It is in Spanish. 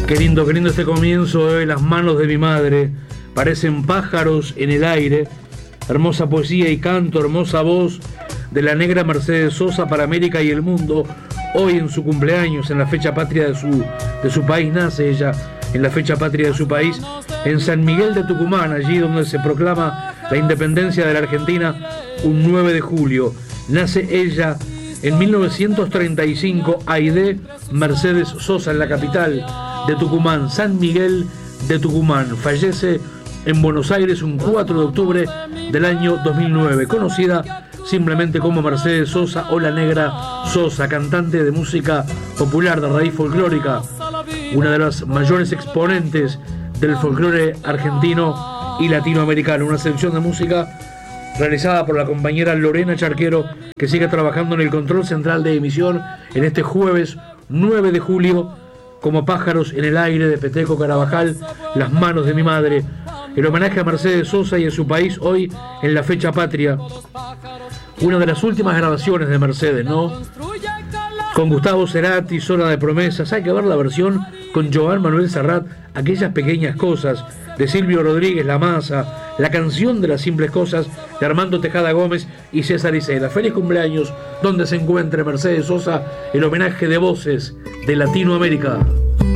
Qué lindo este comienzo, Las manos de mi madre parecen pájaros en el aire. Hermosa poesía y canto, hermosa voz de la negra Mercedes Sosa para América y el mundo. Hoy en su cumpleaños, en la fecha patria de su país, nace ella en la fecha patria de su país, en San Miguel de Tucumán, allí donde se proclama la independencia de la Argentina, un 9 de julio. Nace ella en 1935, Aide Mercedes Sosa, en la capital de Tucumán, San Miguel de Tucumán. Fallece en Buenos Aires un 4 de octubre del año 2009, conocida simplemente como Mercedes Sosa o la Negra Sosa, cantante de música popular de raíz folclórica, una de las mayores exponentes del folclore argentino y latinoamericano. Una selección de música realizada por la compañera Lorena Charquero, que sigue trabajando en el control central de emisión en este jueves 9 de julio, como pájaros en el aire de Peteco Carabajal, Las manos de mi madre. El homenaje a Mercedes Sosa y a su país hoy en la fecha patria. Una de las últimas grabaciones de Mercedes, ¿no? Con Gustavo Cerati, Zona de Promesas. Hay que ver la versión con Joan Manuel Serrat, Aquellas pequeñas cosas, de Silvio Rodríguez, La Masa, la canción de las simples cosas de Armando Tejada Gómez y César Isela. Feliz cumpleaños, donde se encuentre Mercedes Sosa, el homenaje de voces de Latinoamérica.